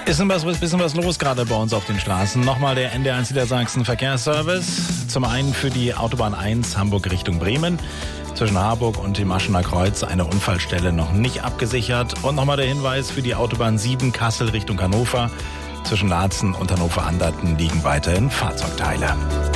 Ist ein bisschen was los gerade bei uns auf den Straßen. Nochmal der NDR1 Niedersachsen Verkehrsservice. Zum einen für die Autobahn 1 Hamburg Richtung Bremen. Zwischen Harburg und dem Aschener Kreuz eine Unfallstelle noch nicht abgesichert. Und nochmal der Hinweis für die Autobahn 7 Kassel Richtung Hannover. Zwischen Laatzen und Hannover-Anderten liegen weiterhin Fahrzeugteile.